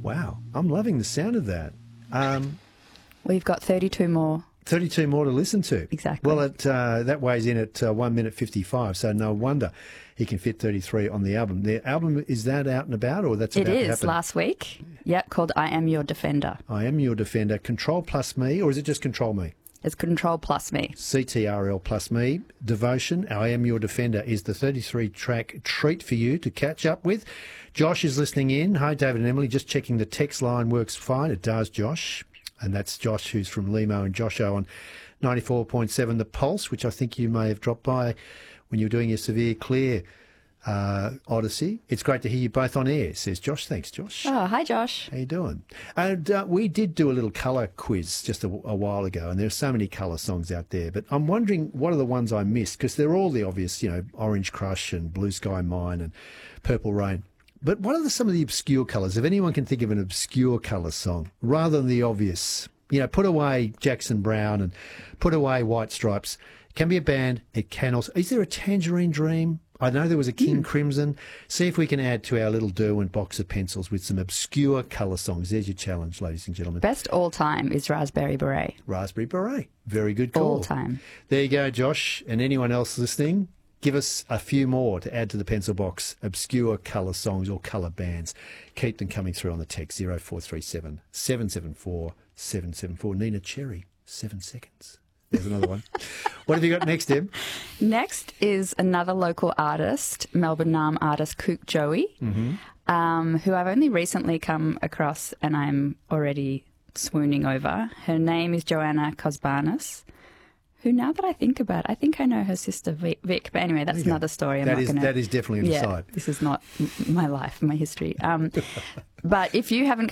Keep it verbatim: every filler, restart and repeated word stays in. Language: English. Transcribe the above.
Wow, I'm loving the sound of that. Um, We've got thirty-two more. thirty-two more to listen to. Exactly. Well, it, uh, that weighs in at uh, one minute fifty-five, so no wonder he can fit thirty-three on the album. The album, is that out and about, or that's It about to is, happen? last week. Yep, called I Am Your Defender. I Am Your Defender. Control plus me, or is it just Control Me? It's Control plus me. C T R L plus me. Devotion, I Am Your Defender, is the thirty-three track treat for you to catch up with. Josh is listening in. Hi, David and Emily. Just checking the text line works fine. It does, Josh. And that's Josh, who's from Limo, and Josho on ninety-four point seven The Pulse, which I think you may have dropped by when you were doing your Severe Clear uh, Odyssey. It's great to hear you both on air, says Josh. Thanks, Josh. Oh, hi, Josh. How you doing? And uh, we did do a little colour quiz just a, a while ago, and there are so many colour songs out there. But I'm wondering what are the ones I missed, because they're all the obvious, you know, Orange Crush and Blue Sky Mine and Purple Rain. But what are the, some of the obscure colours? If anyone can think of an obscure colour song, rather than the obvious, you know, put away Jackson Browne and put away White Stripes. It can be a band. It can also... Is there a Tangerine Dream? I know there was a King mm. Crimson. See if we can add to our little Derwent box of pencils with some obscure colour songs. There's your challenge, ladies and gentlemen. Best all time is Raspberry Beret. Raspberry Beret. Very good call. All time. There you go, Josh. And anyone else listening, give us a few more to add to the pencil box. Obscure colour songs or colour bands. Keep them coming through on the text zero four three seven, seven seven four, seven seven four. Nina Cherry, seven seconds. There's another one. What have you got next, Em? Next is another local artist, Melbourne Naarm artist Kook Joey, mm-hmm. um, who I've only recently come across and I'm already swooning over. Her name is Joanna Kosbanis, who, now that I think about it, I think I know her sister Vic. Vic but anyway, that's another story. I'm that not is gonna, that is definitely an yeah, aside. This is not m- my life, my history. Um, but if you haven't